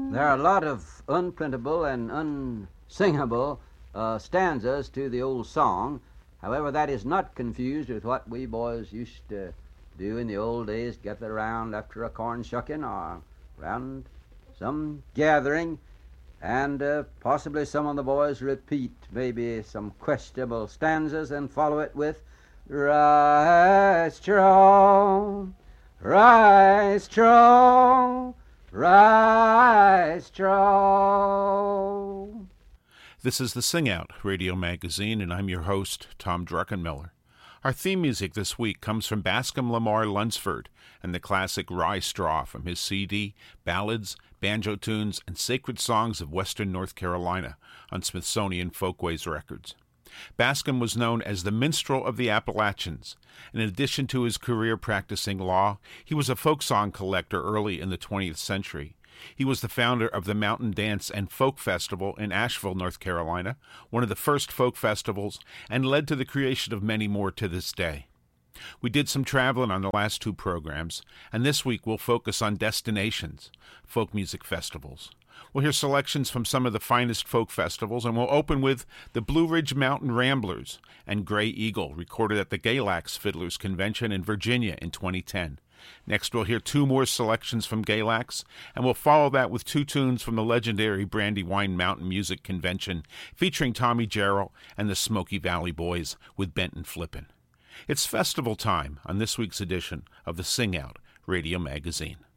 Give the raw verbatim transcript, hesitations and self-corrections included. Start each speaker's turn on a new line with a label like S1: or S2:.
S1: There are a lot of unprintable and unsingable uh, stanzas to the old song. However, that is not confused with what we boys used to do in the old days, gather around after a corn shucking or around some gathering, and uh, possibly some of the boys repeat maybe some questionable stanzas and follow it with Rise strong, rise strong, rise strong.
S2: This is the Sing Out Radio Magazine, and I'm your host, Tom Druckenmiller. Our theme music this week comes from Bascom Lamar Lunsford and the classic Rye Straw from his C D, Ballads, Banjo Tunes, and Sacred Songs of Western North Carolina on Smithsonian Folkways Records. Bascom was known as the Minstrel of the Appalachians. In addition to his career practicing law, he was a folk song collector early in the twentieth century. He was the founder of the Mountain Dance and Folk Festival in Asheville, North Carolina, one of the first folk festivals, and led to the creation of many more to this day. We did some traveling on the last two programs, and this week we'll focus on destinations, folk music festivals. We'll hear selections from some of the finest folk festivals, and we'll open with the Blue Ridge Mountain Ramblers and Gray Eagle, recorded at the Galax Fiddlers Convention in Virginia in twenty ten. Next, we'll hear two more selections from Galax, and we'll follow that with two tunes from the legendary Brandywine Mountain Music Convention, featuring Tommy Jarrell and the Smoky Valley Boys with Benton Flippin'. It's festival time on this week's edition of the Sing Out Radio Magazine.